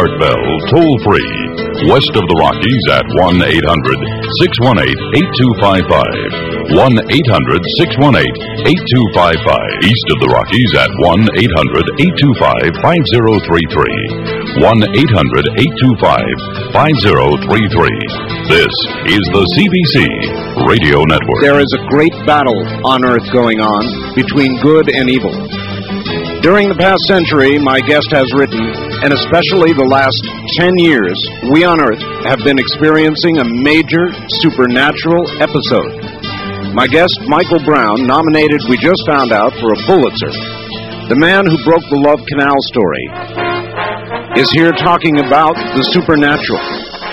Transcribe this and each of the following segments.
Art Bell, toll-free. West of the Rockies at 1-800-618-8255. 1-800-618-8255. East of the Rockies at 1-800-825-5033. 1-800-825-5033. This is the CBC Radio Network. There is a great battle on Earth going on between good and evil. During the past century, my guest has written, and especially the last 10 years, we on Earth have been experiencing a major supernatural episode. My guest, Michael Brown, nominated, we just found out, for a Pulitzer. The man who broke the Love Canal story is here talking about the supernatural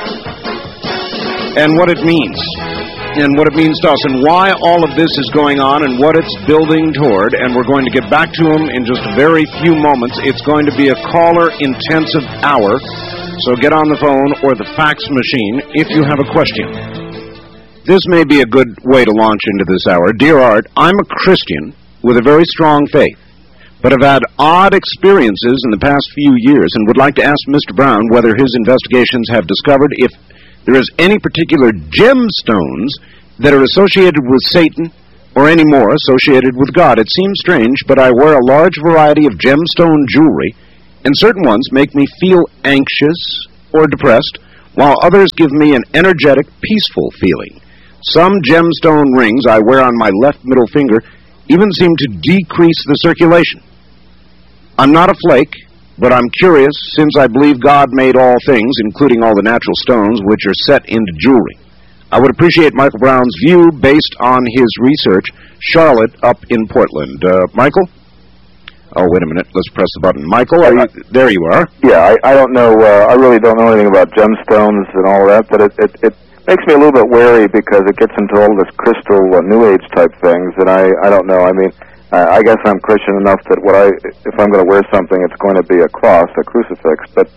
and what it means. And what it means to us, and why all of this is going on, and what it's building toward. And we're going to get back to him in just a very few moments. It's going to be a caller-intensive hour, so get on the phone or the fax machine if you have a question. This may be a good way to launch into this hour. Dear Art, I'm a Christian with a very strong faith, but have had odd experiences in the past few years, and would like to ask Mr. Brown whether his investigations have discovered if there is any particular gemstones that are associated with Satan or any more associated with God. It seems strange, but I wear a large variety of gemstone jewelry, and certain ones make me feel anxious or depressed, while others give me an energetic, peaceful feeling. Some gemstone rings I wear on my left middle finger even seem to decrease the circulation. I'm not a flake, but I'm curious, since I believe God made all things, including all the natural stones, which are set into jewelry. I would appreciate Michael Brown's view based on his research. Charlotte up in Portland. Michael? Oh, wait a minute. Let's press the button. Michael, there you are. Yeah, I don't know. I really don't know anything about gemstones and all that, but it makes me a little bit wary because it gets into all this crystal New Age type things, and I don't know. I mean, I guess I'm Christian enough that if I'm going to wear something, it's going to be a cross, a crucifix. But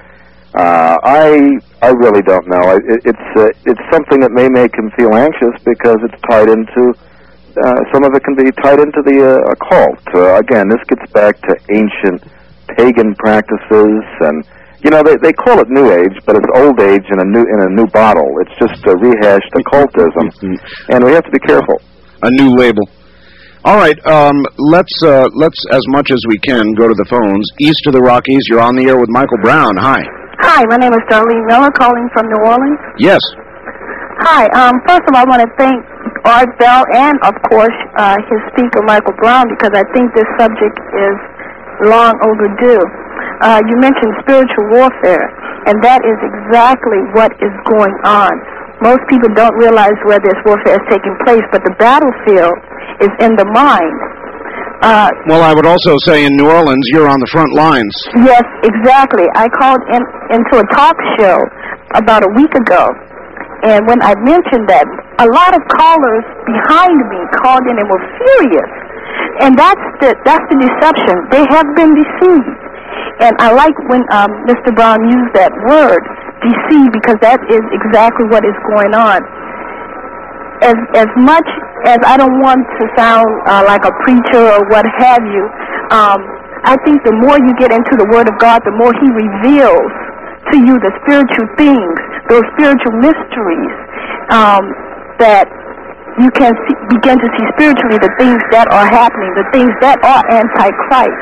I really don't know. It's something that may make him feel anxious because it's tied into some of it can be tied into the occult. Again, this gets back to ancient pagan practices, and they call it New Age, but it's old age in a new bottle. It's just a rehashed occultism, and we have to be careful. A new label. All right, let's as much as we can go to the phones. East of the Rockies, you're on the air with Michael Brown. Hi. Hi, my name is Darlene Miller, calling from New Orleans. Yes. Hi. First of all, I want to thank Art Bell and, of course, his speaker, Michael Brown, because I think this subject is long overdue. You mentioned spiritual warfare, and that is exactly what is going on. Most people don't realize where this warfare is taking place, but the battlefield is in the mind. Well, I would also say in New Orleans, you're on the front lines. Yes, exactly. I called into a talk show about a week ago, and when I mentioned that, a lot of callers behind me called in and were furious. And that's the deception. They have been deceived. And I like when Mr. Brown used that word, deceive, because that is exactly what is going on. As much as I don't want to sound like a preacher or what have you, I think the more you get into the Word of God, the more He reveals to you the spiritual things, those spiritual mysteries that you can begin to see spiritually, the things that are happening, the things that are antichrist.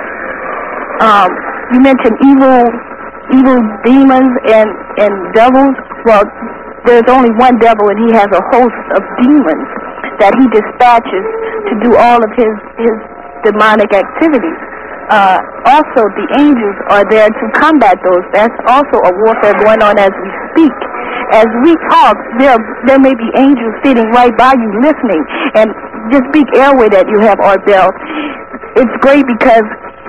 You mentioned evil demons and devils. Well, there's only one devil, and he has a host of demons that he dispatches to do all of his demonic activities. Also, the angels are there to combat those. That's also a warfare going on as we speak. As we talk, there may be angels sitting right by you listening. And this big airway that you have, Art Bell, it's great because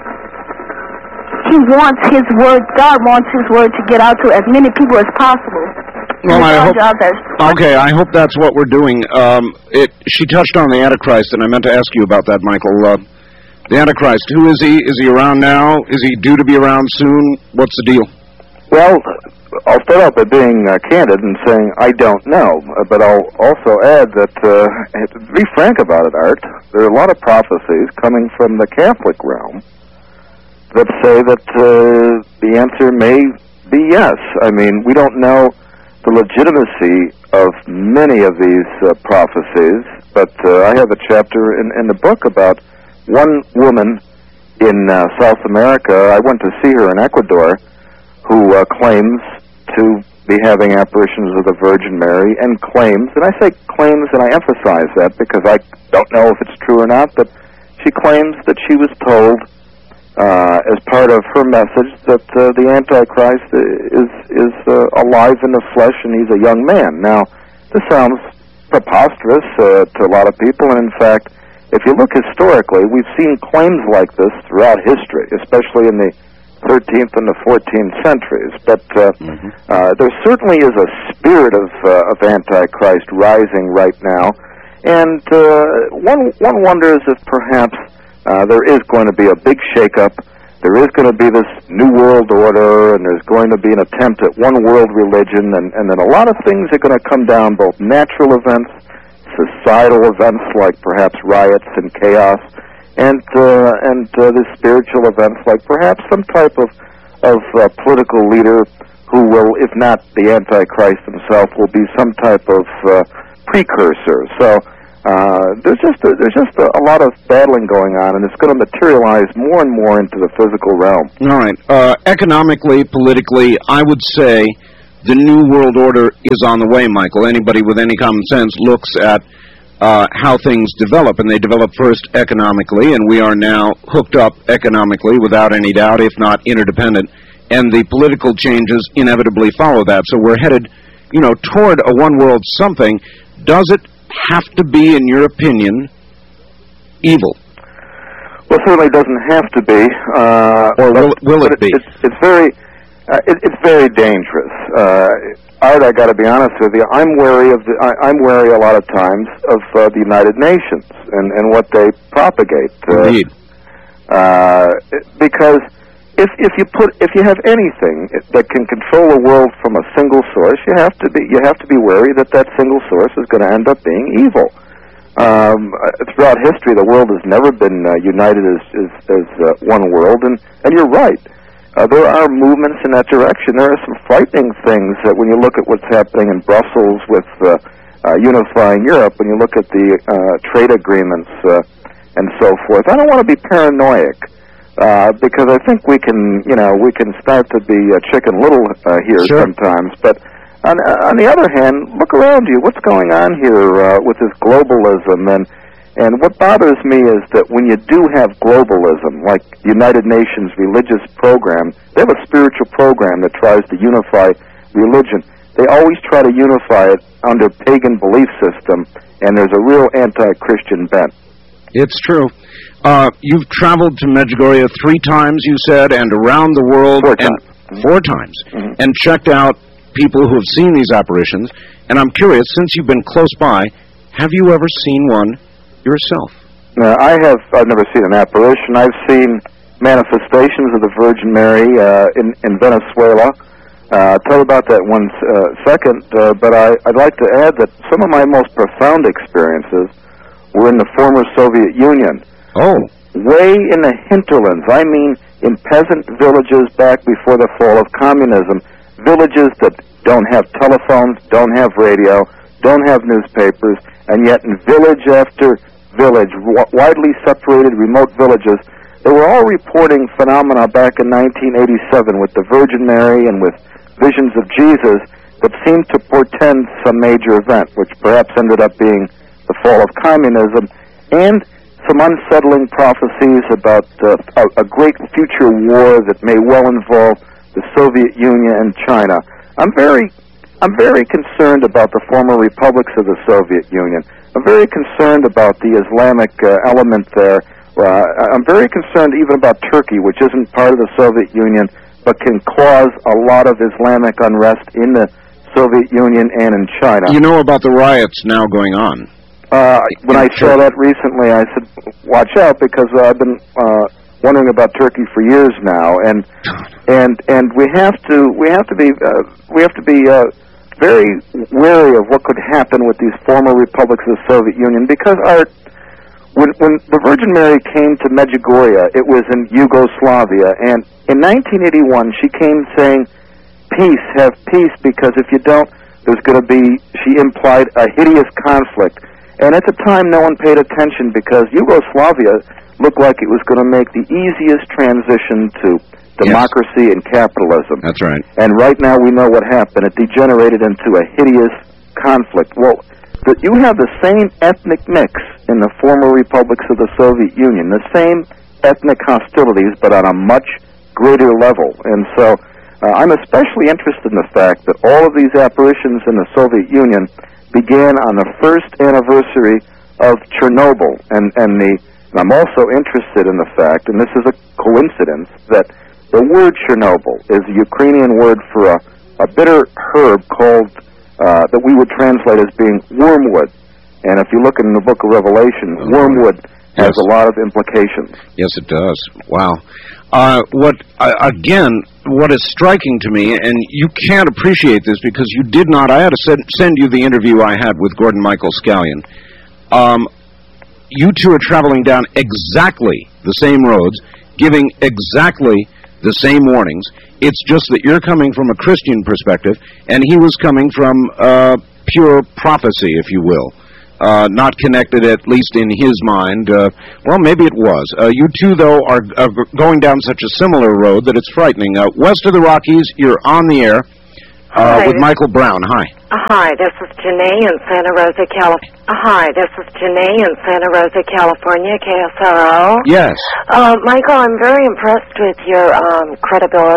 He wants His word, God wants His word to get out to as many people as possible. Well, I hope that's what we're doing. She touched on the Antichrist, and I meant to ask you about that, Michael. The Antichrist, who is he? Is he around now? Is he due to be around soon? What's the deal? Well, I'll start out by being candid and saying I don't know, but I'll also add that, to be frank about it, Art, there are a lot of prophecies coming from the Catholic realm that say that the answer may be yes. I mean, we don't know the legitimacy of many of these prophecies, but I have a chapter in the book about one woman in South America. I went to see her in Ecuador, who claims to be having apparitions of the Virgin Mary, and claims, and I say claims, and I emphasize that because I don't know if it's true or not, but she claims that she was told as part of her message that the Antichrist is alive in the flesh and he's a young man. Now, this sounds preposterous to a lot of people, and in fact, if you look historically, we've seen claims like this throughout history, especially in the 13th and the 14th centuries. But there certainly is a spirit of Antichrist rising right now, and one wonders if perhaps there is going to be a big shakeup. There is going to be this new world order, and there's going to be an attempt at one world religion, and then a lot of things are going to come down, both natural events, societal events like perhaps riots and chaos, and the spiritual events like perhaps some type of political leader who will, if not the Antichrist himself, will be some type of precursor. So there's just a lot of battling going on, and it's going to materialize more and more into the physical realm. All right. Economically, politically, I would say the New World Order is on the way, Michael. Anybody with any common sense looks at how things develop, and they develop first economically, and we are now hooked up economically without any doubt, if not interdependent, and the political changes inevitably follow that. So we're headed, toward a one-world something. Does it have to be, in your opinion, evil? Well, it certainly doesn't have to be. Or will it be? It's very dangerous. Art, I got to be honest with you. I'm wary a lot of times of the United Nations and what they propagate. Indeed. Because if you have anything that can control the world from a single source, you have to be wary that single source is going to end up being evil. Throughout history, the world has never been united as one world, and you're right. There are movements in that direction. There are some frightening things that when you look at what's happening in Brussels with unifying Europe, when you look at the trade agreements and so forth. I don't want to be paranoid because I think we can start to be chicken little here sometimes. But on the other hand, look around you. What's going on here with this globalism? And what bothers me is that when you do have globalism, like the United Nations religious program, they have a spiritual program that tries to unify religion. They always try to unify it under pagan belief system, and there's a real anti-Christian bent. It's true. You've traveled to Medjugorje 3 times, you said, and around the world. 4 times. 4 times. Mm-hmm. And checked out people who have seen these apparitions. And I'm curious, since you've been close by, have you ever seen one yourself? I've never seen an apparition. I've seen manifestations of the Virgin Mary in Venezuela. I'll tell you about that one second, but I'd like to add that some of my most profound experiences were in the former Soviet Union. Oh. Way in the hinterlands. I mean, in peasant villages back before the fall of communism. Villages that don't have telephones, don't have radio, don't have newspapers, and yet in village after village, widely separated remote villages, they were all reporting phenomena back in 1987 with the Virgin Mary and with visions of Jesus that seemed to portend some major event, which perhaps ended up being the fall of communism, and some unsettling prophecies about a great future war that may well involve the Soviet Union and China. I'm very concerned about the former republics of the Soviet Union. I'm very concerned about the Islamic element there. I'm very concerned even about Turkey, which isn't part of the Soviet Union, but can cause a lot of Islamic unrest in the Soviet Union and in China. You know about the riots now going on? When I saw that recently, I said, watch out, because I've been wondering about Turkey for years now, and we have to be very wary of what could happen with these former republics of the Soviet Union, because when the Virgin Mary came to Medjugorje, it was in Yugoslavia, and in 1981 she came saying, peace, have peace, because if you don't, there's going to be, she implied, a hideous conflict. And at the time, no one paid attention because Yugoslavia looked like it was going to make the easiest transition to democracy and capitalism. That's right. And right now we know what happened. It degenerated into a hideous conflict. Well, you have the same ethnic mix in the former republics of the Soviet Union, the same ethnic hostilities, but on a much greater level. And so I'm especially interested in the fact that all of these apparitions in the Soviet Union began on the first anniversary of Chernobyl. And I'm also interested in the fact, and this is a coincidence, that the word Chernobyl is a Ukrainian word for a bitter herb called, that we would translate as being wormwood. And if you look in the book of Revelation, wormwood has a lot of implications. Yes, it does. Wow. What is striking to me, and you can't appreciate this because you did not, I had to send you the interview I had with Gordon Michael Scallion. You two are traveling down exactly the same roads, giving exactly the same warnings. It's just that you're coming from a Christian perspective, and he was coming from pure prophecy, if you will. Not connected, at least in his mind. Well, maybe it was. You two, though, are going down such a similar road that it's frightening. West of the Rockies, you're on the air with Michael Brown. Hi. Hi, this is Janae in Santa Rosa, California, KSRO. Yes. Michael, I'm very impressed with your credibility.